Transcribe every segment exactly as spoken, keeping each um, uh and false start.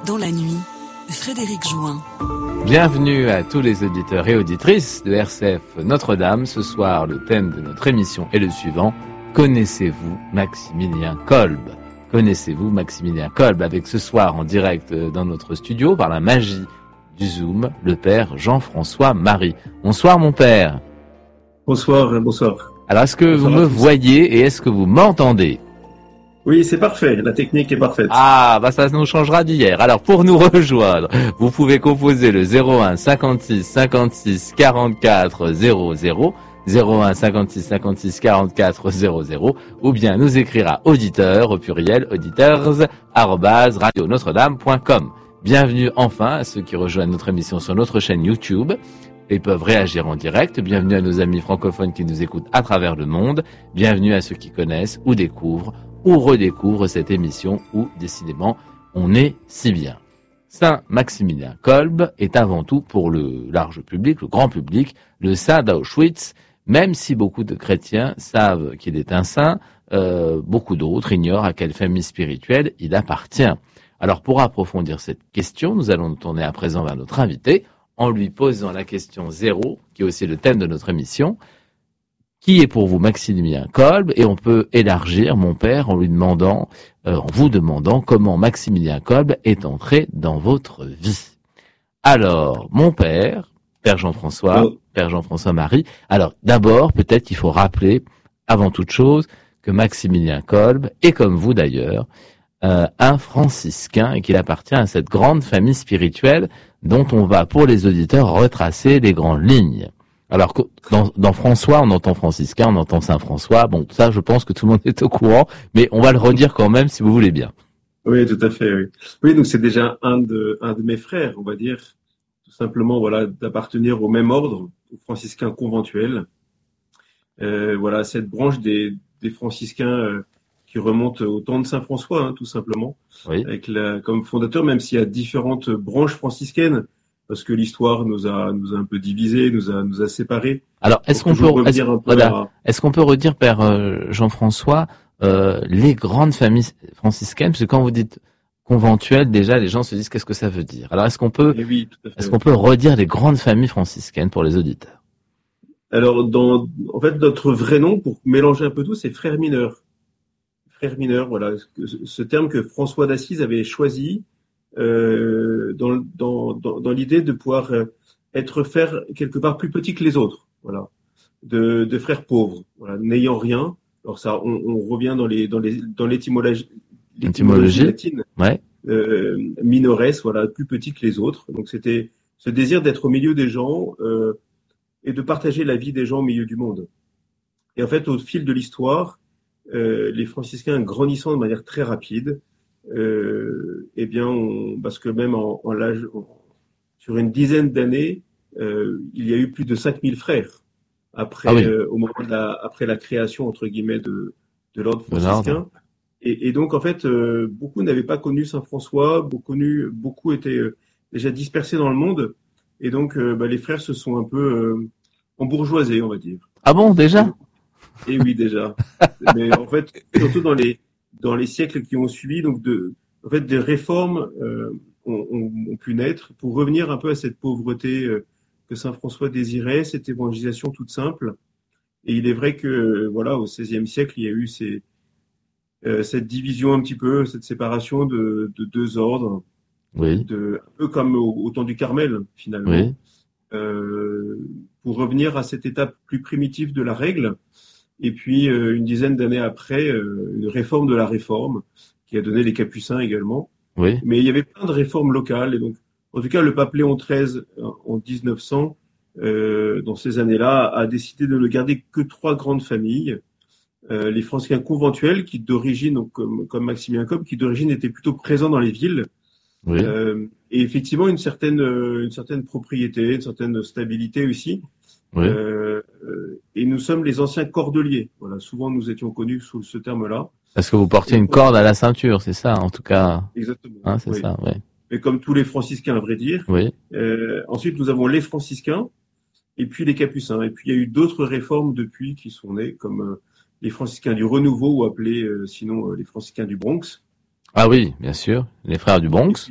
Dans la nuit, Frédéric Join. Bienvenue à tous les auditeurs et auditrices de R C F Notre-Dame. Ce soir, le thème de notre émission est le suivant. Connaissez-vous Maximilien Kolb? Connaissez-vous Maximilien Kolb? Avec ce soir en direct dans notre studio, par la magie du Zoom, le père Jean-François Marie. Bonsoir mon père. Bonsoir, bonsoir. Alors est-ce que bonsoir vous me voyez et est-ce que vous m'entendez? Oui, c'est parfait, la technique est parfaite. Ah, bah ça nous changera d'hier. Alors pour nous rejoindre, vous pouvez composer le zéro un cinquante-six cinquante-six quarante-quatre zéro zéro, zéro un cinquante-six cinquante-six quarante-quatre zéro zéro, ou bien nous écrire à auditeur, au pluriel, auditeurs, arobase, radio notre dame point com. Bienvenue enfin à ceux qui rejoignent notre émission sur notre chaîne YouTube et peuvent réagir en direct. Bienvenue à nos amis francophones qui nous écoutent à travers le monde. Bienvenue à ceux qui connaissent ou découvrent ou redécouvrent cette émission où, décidément, on est si bien. Saint Maximilien Kolb est avant tout pour le large public, le grand public, le saint d'Auschwitz, même si beaucoup de chrétiens savent qu'il est un saint, euh, beaucoup d'autres ignorent à quelle famille spirituelle il appartient. Alors pour approfondir cette question, nous allons nous tourner à présent vers notre invité, en lui posant la question zéro, qui est aussi le thème de notre émission. Qui est pour vous Maximilien Kolb? Et on peut élargir, mon père, en lui demandant, euh, en vous demandant comment Maximilien Kolb est entré dans votre vie. Alors, mon père, père Jean-François, oh. père Jean-François Marie. Alors, d'abord, peut-être qu'il faut rappeler, avant toute chose, que Maximilien Kolb est, comme vous d'ailleurs, euh, un franciscain et qu'il appartient à cette grande famille spirituelle dont on va, pour les auditeurs, retracer les grandes lignes. Alors, dans, dans François, on entend franciscain, on entend Saint-François. Bon, ça, je pense que tout le monde est au courant, mais on va le redire quand même, si vous voulez bien. Oui, tout à fait, oui. Oui, donc c'est déjà un de, un de mes frères, on va dire, tout simplement, voilà, d'appartenir au même ordre, aux franciscains conventuels. Euh, voilà, cette branche des, des franciscains euh, qui remonte au temps de Saint-François, hein, tout simplement. Oui. Avec la, comme fondateur, même s'il y a différentes branches franciscaines, parce que l'histoire nous a nous a un peu divisés, nous a nous a séparés. Alors, est-ce qu'on peut est-ce, voilà, à... est-ce qu'on peut redire, père euh, Jean-François, euh, les grandes familles franciscaines, parce que quand vous dites conventuelles, déjà les gens se disent qu'est-ce que ça veut dire. Alors, est-ce qu'on peut oui, tout à fait, est-ce qu'on peut redire les grandes familles franciscaines pour les auditeurs? Alors, dans en fait notre vrai nom, pour mélanger un peu tout, c'est frères mineurs. Frères mineurs, voilà, ce terme que François d'Assise avait choisi. Euh, dans, dans, dans, dans l'idée de pouvoir euh, être faire quelque part plus petit que les autres, voilà, de, de frères pauvres, voilà, n'ayant rien. Alors ça, on, on revient dans les dans les dans l'étymologie, l'étymologie latine, ouais. euh, minores, voilà, plus petit que les autres. Donc c'était ce désir d'être au milieu des gens euh, et de partager la vie des gens au milieu du monde. Et en fait, au fil de l'histoire, euh, les franciscains grandissant de manière très rapide. Euh, eh bien, on, parce que même en, en l'âge, en, sur une dizaine d'années, euh, il y a eu plus de cinq mille frères après, ah oui. euh, au moment de la, après la création entre guillemets de, de l'ordre franciscain. Et, et donc, en fait, euh, beaucoup n'avaient pas connu Saint François, beaucoup, connu, beaucoup étaient euh, déjà dispersés dans le monde, et donc euh, bah, les frères se sont un peu euh, embourgeoisés, on va dire. Ah bon, déjà? Et oui, déjà. Mais en fait, surtout dans les dans les siècles qui ont suivi, donc de, en fait, des réformes euh, ont, ont, ont pu naître pour revenir un peu à cette pauvreté euh, que Saint François désirait, cette évangélisation toute simple. Et il est vrai que, voilà, au seizième siècle, il y a eu ces, euh, cette division un petit peu, cette séparation de, de deux ordres, oui. de, un peu comme au, au temps du Carmel, finalement, oui. euh, pour revenir à cette étape plus primitive de la règle. Et puis, euh, une dizaine d'années après, euh, une réforme de la réforme qui a donné les Capucins également. Oui. Mais il y avait plein de réformes locales. Et donc, en tout cas, le pape Léon treize, en dix-neuf cents, euh, dans ces années-là, a décidé de ne garder que trois grandes familles. Euh, les franciscains conventuels, qui d'origine, donc, comme, comme Maximilien Kolb, qui d'origine étaient plutôt présents dans les villes. Oui. Euh, et effectivement, une certaine, une certaine propriété, une certaine stabilité aussi. Oui. Euh, euh, et nous sommes les anciens cordeliers. Voilà, souvent nous étions connus sous ce terme-là. Parce que vous portiez une corde à la ceinture, c'est ça, en tout cas. Exactement. Hein, c'est oui. ça, oui. Mais comme tous les franciscains, à vrai dire. Oui. Euh, ensuite, nous avons les franciscains et puis les capucins. Et puis il y a eu d'autres réformes depuis qui sont nées, comme euh, les franciscains du Renouveau, ou appelés euh, sinon euh, les franciscains du Bronx. Ah oui, bien sûr, les frères du Bronx. Et puis d'autres,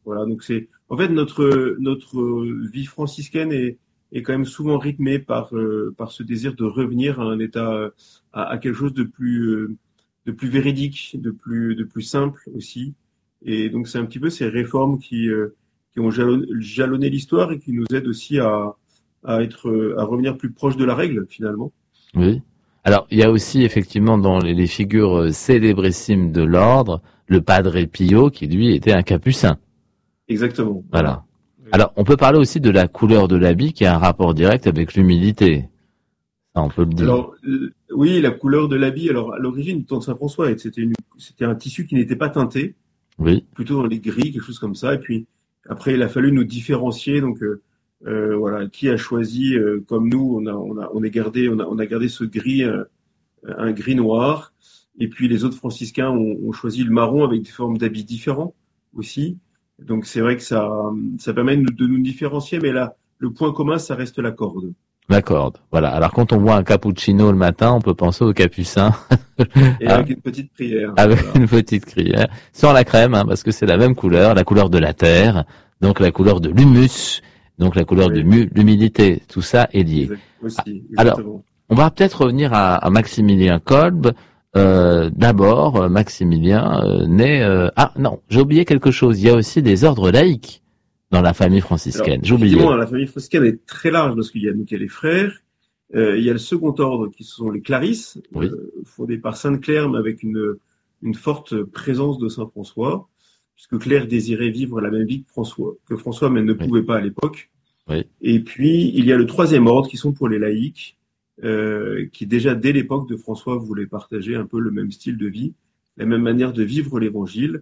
Voilà, donc c'est en fait notre notre vie franciscaine est est quand même souvent rythmée par euh, par ce désir de revenir à un état à, à quelque chose de plus euh, de plus véridique, de plus de plus simple aussi. Et donc c'est un petit peu ces réformes qui euh, qui ont jalonné, jalonné l'histoire et qui nous aident aussi à à être à revenir plus proche de la règle finalement. Oui. Alors, il y a aussi effectivement dans les, les figures euh, célébrissimes de l'ordre, le Padre Pio qui lui était un capucin. Exactement. Voilà. Alors, on peut parler aussi de la couleur de l'habit qui a un rapport direct avec l'humilité. Ça, on peut le dire. Alors euh, oui, la couleur de l'habit. Alors à l'origine du temps de Saint-François, c'était une c'était un tissu qui n'était pas teinté, Oui. plutôt dans les gris, quelque chose comme ça. Et puis après, il a fallu nous différencier. Donc euh, euh, voilà, qui a choisi euh, comme nous, on a on a on est gardé on a on a gardé ce gris, euh, un gris noir. Et puis les autres franciscains ont, ont choisi le marron avec des formes d'habits différents aussi. Donc c'est vrai que ça ça permet de nous, de nous différencier, mais là le point commun, ça reste la corde. La corde. Voilà. Alors, quand on voit un cappuccino le matin, on peut penser au capucin. Et Hein, avec une petite prière. avec Voilà. une petite crière. Sans la crème, hein, parce que c'est la même couleur, la couleur de la terre, donc la couleur de l'humus, donc la couleur de Oui, mu- l'humidité. Tout ça est lié. exact, aussi, Alors, exactement. on va peut-être revenir à, à Maximilien Kolb. Euh, d'abord, euh, Maximilien euh, naît... euh, Ah non, j'ai oublié quelque chose. Il y a aussi des ordres laïques dans la famille Alors, franciscaine. effectivement, J'oubliais. la famille franciscaine est très large parce qu'il y a, donc, il y a les frères, euh, il y a le second ordre qui sont les Clarisses, Oui, euh, fondés par Sainte Claire, mais avec une, une forte présence de Saint François, puisque Claire désirait vivre la même vie que François, que François, mais ne oui, pouvait pas à l'époque. oui, Et puis, il y a le troisième ordre qui sont pour les laïcs, euh, qui déjà dès l'époque de François voulaient partager un peu le même style de vie, la même manière de vivre l'évangile.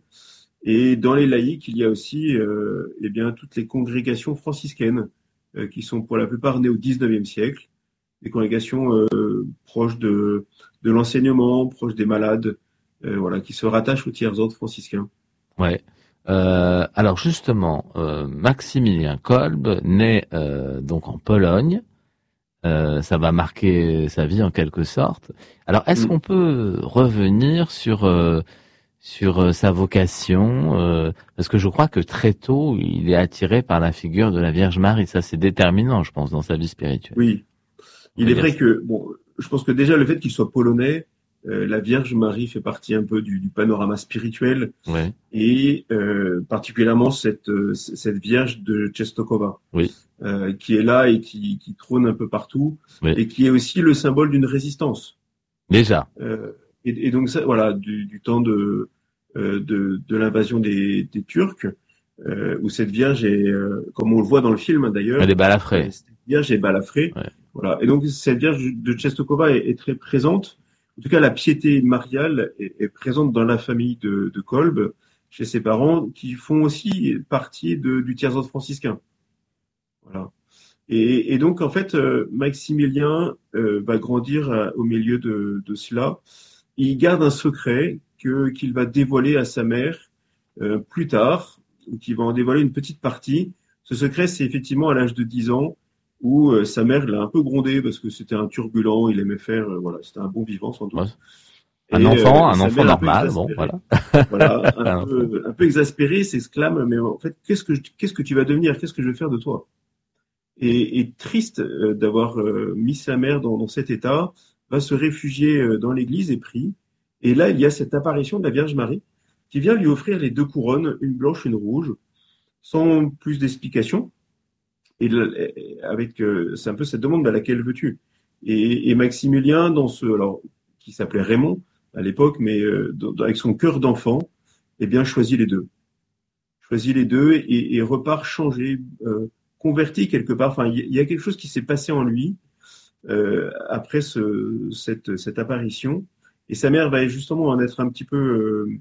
Et dans les laïcs, il y a aussi euh, eh bien, toutes les congrégations franciscaines, euh, qui sont pour la plupart nées au dix-neuvième siècle, des congrégations euh, proches de, de l'enseignement, proches des malades, euh, voilà, qui se rattachent aux tiers ordres franciscains. ouais. Euh, alors justement, euh, Maximilien Kolb naît euh, donc en Pologne. Euh, ça va marquer sa vie en quelque sorte. Alors, est-ce Mm. qu'on peut revenir sur euh, sur euh, sa vocation euh, parce que je crois que très tôt, il est attiré par la figure de la Vierge Marie. Ça, c'est déterminant, je pense, dans sa vie spirituelle. Oui, On il peut est dire vrai ça. que, bon, je pense que déjà le fait qu'il soit polonais, euh, la Vierge Marie fait partie un peu du, du panorama spirituel Oui, et euh, particulièrement cette, euh, cette Vierge de Czestochowa, oui, euh, qui est là et qui, qui trône un peu partout oui. et qui est aussi le symbole d'une résistance. Déjà. Euh, et, et donc ça, voilà, du, du temps de, euh, de, de l'invasion des, des Turcs, euh, où cette Vierge est, euh, comme on le voit dans le film hein, Elle est d'ailleurs, euh, balafrée. cette Vierge est balafrée. Ouais. Voilà. Et donc cette Vierge de Czestochowa est, est très présente. En tout cas, la piété mariale est, est présente dans la famille de, de Kolb, chez ses parents, qui font aussi partie de, du tiers ordre franciscain. Voilà. Et, et donc, en fait, euh, Maximilien euh, va grandir euh, au milieu de, de cela. Il garde un secret que qu'il va dévoiler à sa mère euh, plus tard, ou qu'il va en dévoiler une petite partie. Ce secret, c'est effectivement à l'âge de dix ans, où euh, sa mère l'a un peu grondé parce que c'était un turbulent, il aimait faire, euh, voilà, c'était un bon vivant sans Ouais. doute. Un Et, euh, enfant, et un sa enfant mère un peu normal, bon, exaspérée, voilà. voilà, un Un enfant. peu, un peu exaspérée, s'exclame, mais en fait, qu'est-ce que, je- qu'est-ce que tu vas devenir? Qu'est-ce que je vais faire de toi? Et, et triste euh, d'avoir euh, mis sa mère dans, dans cet état, va se réfugier euh, dans l'église et prie. Et là, il y a cette apparition de la Vierge Marie qui vient lui offrir les deux couronnes, une blanche, une rouge, sans plus d'explication. Et le- et avec, euh, c'est un peu cette demande, bah, laquelle veux-tu? Et, et Maximilien, dans ce, alors, qui s'appelait Raymond à l'époque, mais euh, dans- avec son cœur d'enfant, eh bien, choisit les deux. Choisit les deux et, et repart changé, euh, converti quelque part. Enfin, il y, il y a quelque chose qui s'est passé en lui euh, après ce, cette, cette apparition. Et sa mère va justement en être un petit peu euh,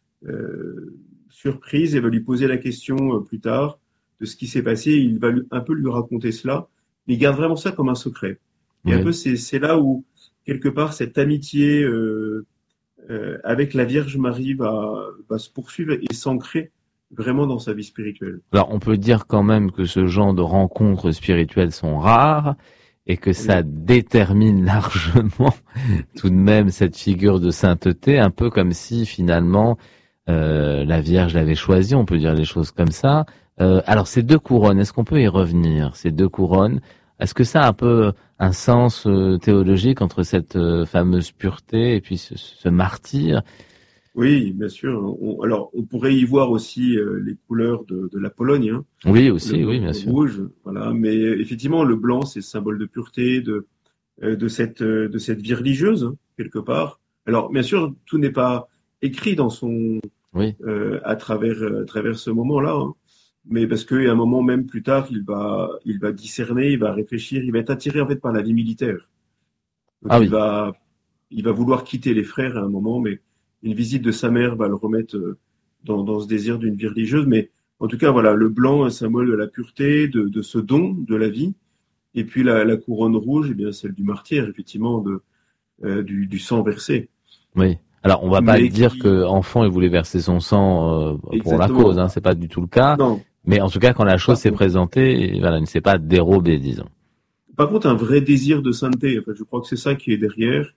euh, surprise et va lui poser la question euh, plus tard de ce qui s'est passé. Il va lui- un peu lui raconter cela, mais il garde vraiment ça comme un secret. Et un Oui. peu, c'est c'est là où, quelque part, cette amitié euh, euh, avec la Vierge Marie va, va se poursuivre et s'ancrer vraiment dans sa vie spirituelle. Alors, on peut dire quand même que ce genre de rencontres spirituelles sont rares et que ça Oui, détermine largement tout de même cette figure de sainteté, un peu comme si finalement euh, la Vierge l'avait choisi, on peut dire des choses comme ça. Euh, alors ces deux couronnes, est-ce qu'on peut y revenir? Ces deux couronnes, est-ce que ça a un peu un sens euh, théologique entre cette euh, fameuse pureté et puis ce, ce martyre? Oui, bien sûr. On- alors, on pourrait y voir aussi euh, les couleurs de, de la Pologne, hein. Oui, Le aussi, blanc oui, et bien le sûr. rouge, voilà. Mais euh, effectivement, le blanc, c'est le symbole de pureté, de euh, de cette euh, de cette vie religieuse, hein, quelque part. Alors, bien sûr, tout n'est pas écrit dans son Oui, euh, à travers euh, à travers ce moment-là, hein. Mais parce qu'à un moment même plus tard, il va il va discerner, il va réfléchir, il va être attiré en fait par la vie militaire. Donc ah il oui, va il va vouloir quitter les frères à un moment, mais une visite de sa mère va le remettre euh, dans, dans ce désir d'une vie religieuse. Mais en tout cas, voilà, le blanc, un symbole de la pureté, de, de ce don de la vie. Et puis la, la couronne rouge, eh bien, celle du martyr, effectivement, de, euh, du, du sang versé. oui. Alors on va pas Mais dire qui, que enfant il voulait verser son sang euh, pour la cause, exactement, hein, c'est pas du tout le cas. non, Mais en tout cas, quand la chose par s'est contre, présentée, voilà, il ne s'est pas dérobé, disons. par contre, un vrai désir de sainteté. Enfin, je crois que c'est ça qui est derrière.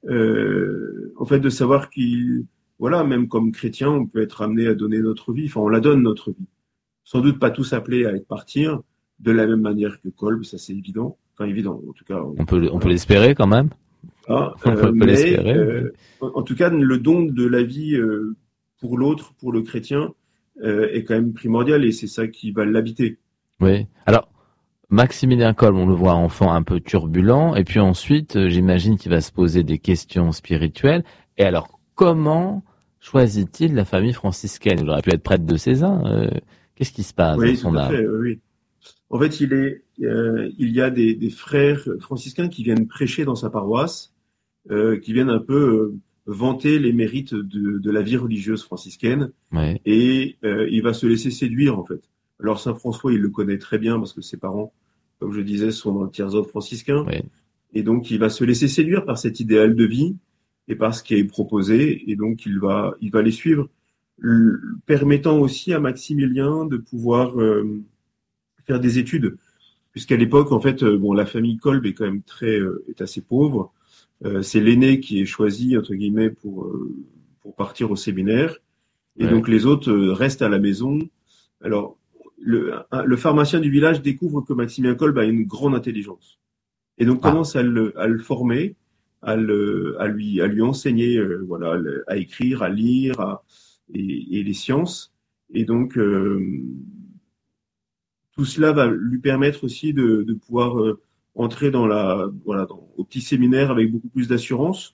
Euh, en fait, de savoir qu'il, voilà, même comme chrétien, on peut être amené à donner notre vie. Enfin, on la donne notre vie. Sans doute pas tous appelés à être partir de la même manière que Kolb, ça c'est évident. Enfin, évident, en tout cas, on- On peut, on peut voilà. l'espérer quand même. Ah, On euh, peut, peut mais l'espérer. Oui. euh, en, en tout cas, le don de la vie euh, pour l'autre, pour le chrétien, euh, est quand même primordial et c'est ça qui va l'habiter. Oui. Alors, Maximilien Kolb, on le voit enfant un peu turbulent, et puis ensuite, euh, j'imagine qu'il va se poser des questions spirituelles. Et alors, comment choisit-il la famille franciscaine? Il aurait pu être prêtre de Cézanne. euh, Qu'est-ce qui se passe dans Oui, tout son à âme? fait, oui, oui. En fait, il est, euh, il y a des, des frères franciscains qui viennent prêcher dans sa paroisse, euh, qui viennent un peu euh, vanter les mérites de, de la vie religieuse franciscaine. Oui, Et euh, il va se laisser séduire en fait. Alors Saint François, il le connaît très bien parce que ses parents, comme je disais, sont dans le tiers-ordre franciscain. oui, Et donc il va se laisser séduire par cet idéal de vie et par ce qui est proposé. Et donc il va, il va les suivre, le- permettant aussi à Maximilien de pouvoir euh, faire des études. Puisqu'à l'époque, en fait, euh, bon, la famille Kolb est quand même très, euh, est assez pauvre. Euh, c'est l'aîné qui est choisi entre guillemets pour euh, pour partir au séminaire. Et oui. donc les autres euh, restent à la maison. Alors, le, un- le pharmacien du village découvre que Maximilien Kolb a une grande intelligence. Et donc Ah, commence à le, à le former, à, le, à, lui, à lui enseigner euh, voilà, le- à écrire, à lire, à, et, et les sciences. Et donc, euh, tout cela va lui permettre aussi de, de pouvoir euh, entrer dans la, voilà, dans, au petit séminaire avec beaucoup plus d'assurance.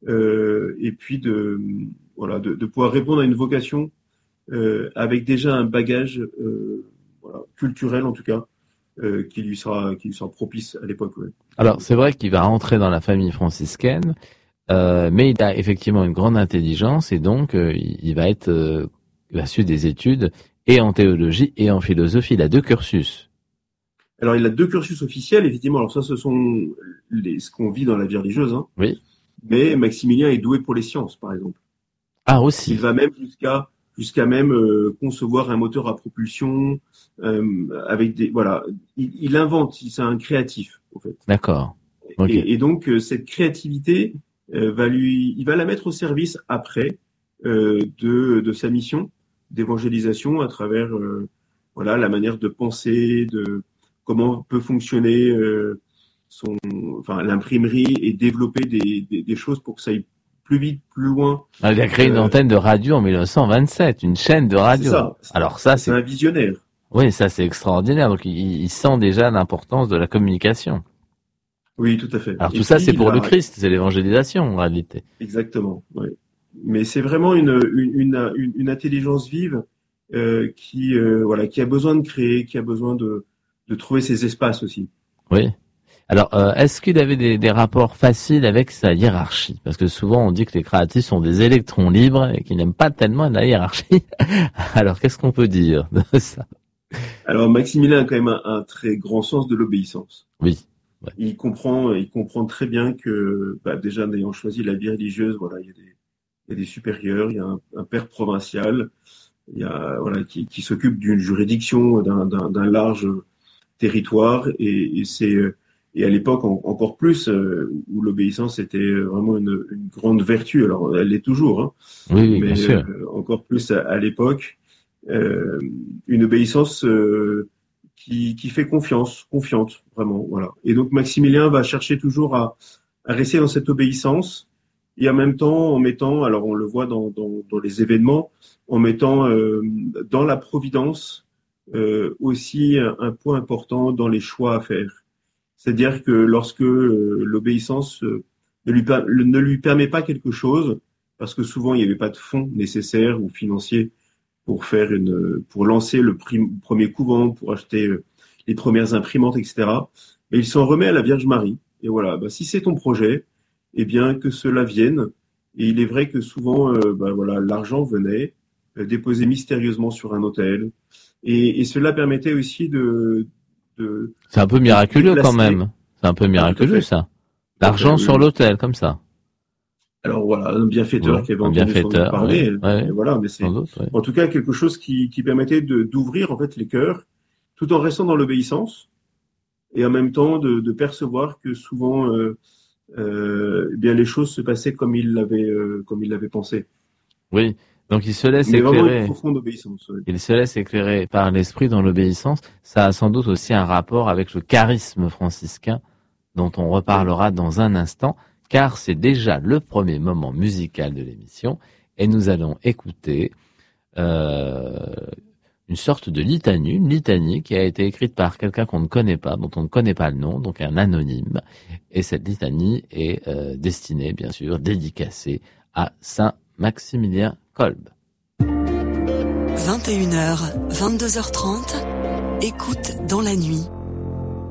Euh, et puis de, voilà, de, de pouvoir répondre à une vocation euh, avec déjà un bagage euh, voilà, culturel en tout cas euh, qui lui sera qui lui sera propice à l'époque. Ouais. alors c'est vrai qu'il va rentrer dans la famille franciscaine, euh, mais il a effectivement une grande intelligence et donc euh, il il va être, euh, il va suivre des études et en théologie et en philosophie. Il a deux cursus. Alors il a deux cursus officiels effectivement. Alors ça ce sont les, ce qu'on vit dans la vie religieuse, hein. Oui. Mais Maximilien est doué pour les sciences par exemple. Ah Il aussi. va même jusqu'à jusqu'à même euh, concevoir un moteur à propulsion euh, avec des voilà. Il, il invente. C'est un créatif au fait. D'accord. Ok. Et, et donc euh, cette créativité euh, va lui, il va la mettre au service après euh, de, de sa mission d'évangélisation à travers euh, voilà la manière de penser, de comment peut fonctionner euh, son, enfin l'imprimerie et développer des, des, des choses pour que ça aille plus vite, plus loin. Ah, il a créé une Euh, antenne de radio en mille neuf cent vingt-sept, une chaîne de c'est radio. ça. Alors ça, C'est c'est, un visionnaire. oui, ça c'est extraordinaire. Donc il, il sent déjà l'importance de la communication. Oui, tout à fait. Alors Et tout ça, puis c'est il pour le a Christ, c'est l'évangélisation en réalité. exactement. Ouais. Mais c'est vraiment une, une, une, une, une intelligence vive euh, qui, euh, voilà, qui a besoin de créer, qui a besoin de, de trouver ses espaces aussi. Oui. Alors, euh, est-ce qu'il avait des, des rapports faciles avec sa hiérarchie? Parce que souvent, on dit que les créatifs sont des électrons libres et qu'ils n'aiment pas tellement la hiérarchie. Alors, qu'est-ce qu'on peut dire de ça? Alors Maximilien a quand même un, un très grand sens de l'obéissance. Oui. Ouais. Il comprend, il comprend très bien que, bah, déjà en ayant choisi la vie religieuse, voilà, il y a des, il y a des supérieurs, il y a un, un père provincial, il y a voilà qui, qui s'occupe d'une juridiction d'un, d'un, d'un large territoire et, et c'est et à l'époque en, encore plus, euh, où l'obéissance était vraiment une, une grande vertu. Alors elle l'est toujours, hein, Oui, oui, bien mais sûr. euh, encore plus à, à l'époque, euh, une obéissance euh, qui, qui fait confiance, confiante, vraiment. Voilà. Et donc Maximilien va chercher toujours à, à rester dans cette obéissance, et en même temps en mettant, alors on le voit dans, dans, dans les événements, en mettant euh, dans la providence euh, aussi un, un point important dans les choix à faire. C'est-à-dire que lorsque euh, l'obéissance euh, ne, lui, per- ne lui permet pas quelque chose, parce que souvent il n'y avait pas de fonds nécessaires ou financiers pour faire une, pour lancer le prim- premier couvent, pour acheter euh, les premières imprimantes, et cetera. Mais il s'en remet à la Vierge Marie. Et voilà, bah, si c'est ton projet, eh bien que cela vienne. Et il est vrai que souvent, euh, bah, voilà, l'argent venait euh, déposer mystérieusement sur un autel, et, et cela permettait aussi de, de, C'est un peu de miraculeux quand déplacer. même. C'est un peu Ah, tout à miraculeux, fait, ça. tout à fait, L'argent oui, sur oui. l'autel, comme ça. Alors voilà, un bienfaiteur Bon, qui avait un entendu son nom bienfaiteur, oui, parler, ouais, et ouais, voilà, mais sans c'est doute, oui. en tout cas quelque chose qui, qui permettait de, d'ouvrir en fait les cœurs, tout en restant dans l'obéissance, et en même temps de, de percevoir que souvent, euh, euh, eh bien les choses se passaient comme il l'avait, euh, comme il l'avait pensé. Oui. Donc il se laisse Mais vraiment une éclairer. profonde obéissance. Oui. Il se laisse éclairer par l'esprit dans l'obéissance. Ça a sans doute aussi un rapport avec le charisme franciscain dont on Oui. reparlera dans un instant, car c'est déjà le premier moment musical de l'émission et nous allons écouter euh, une sorte de litanie, une litanie qui a été écrite par quelqu'un qu'on ne connaît pas, dont on ne connaît pas le nom, donc un anonyme. Et cette litanie est euh, destinée, bien sûr, dédicacée à Saint Maximilien Kolb. vingt et une heures, vingt-deux heures trente, écoute dans la nuit.